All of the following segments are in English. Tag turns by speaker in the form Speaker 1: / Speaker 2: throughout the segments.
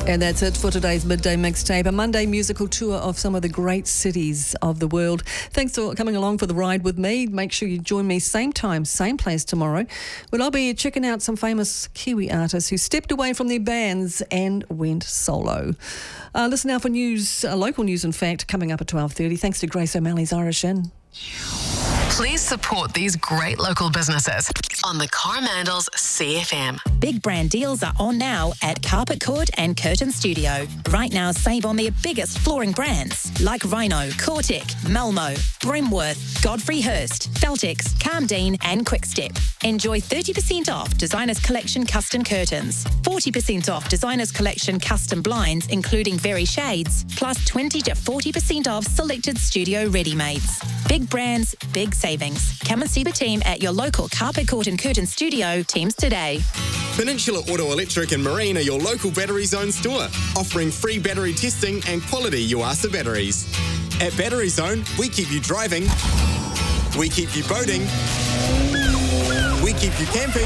Speaker 1: And that's it for today's Midday Mixtape, a Monday musical tour of some of the great cities of the world. Thanks for coming along for the ride with me. Make sure you join me same time, same place tomorrow, when I'll be checking out some famous Kiwi artists who stepped away from their bands and went solo. Listen now for news, local news in fact, coming up at 12:30. Thanks to Grace O'Malley's Irish Inn.
Speaker 2: Please support these great local businesses on the Coromandels CFM.
Speaker 3: Big brand deals are on now at Carpet Court and Curtain Studio. Right now, save on their biggest flooring brands like Rhino, Cortec, Malmo, Brimworth, Godfrey Hirst, Feltex, Calmdean and Quickstep. Enjoy 30% off Designers Collection custom curtains, 40% off Designers Collection custom blinds including Very Shades, plus 20 to 40% off selected studio ready-mades. Big brands, big savings. Come and see the team at your local Carpet Court and Curtain Studio teams today.
Speaker 4: Peninsula Auto Electric and Marine are your local Battery Zone store, offering free battery testing and quality Yuasa batteries. At Battery Zone, we keep you driving, we keep you boating, we keep you camping,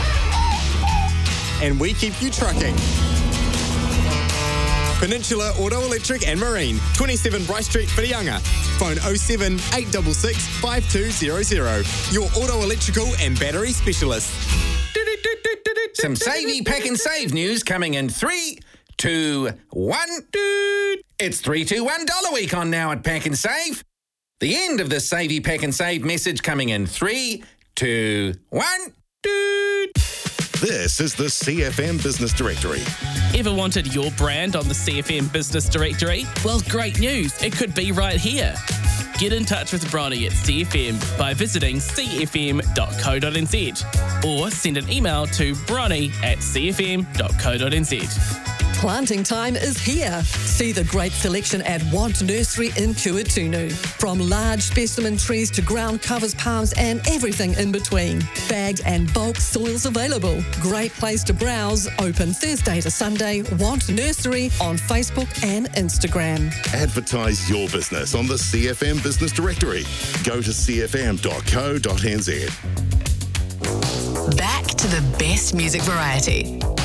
Speaker 4: and we keep you trucking. Peninsula Auto Electric and Marine, 27 Bryce Street, Whirianga. Phone 07 866 5200. Your auto electrical and battery specialist.
Speaker 5: Some Savey Pack and Save news coming in 3, 2, 1. It's 3, 2, $1 week on now at Pack and Save. The end of the Savey Pack and Save message coming in 3, 2, 1.
Speaker 6: This is the CFM Business Directory.
Speaker 7: Ever wanted your brand on the CFM Business Directory? Well, great news. It could be right here. Get in touch with Bronnie at CFM by visiting cfm.co.nz or send an email to bronnie@cfm.co.nz.
Speaker 1: Planting time is here. See the great selection at Want Nursery in Kuatunu. From large specimen trees to ground covers, palms and everything in between. Bagged and bulk soils available. Great place to browse. Open Thursday to Sunday. Want Nursery on Facebook and Instagram.
Speaker 6: Advertise your business on the CFM Business Directory. Go to cfm.co.nz.
Speaker 2: Back to the best music variety.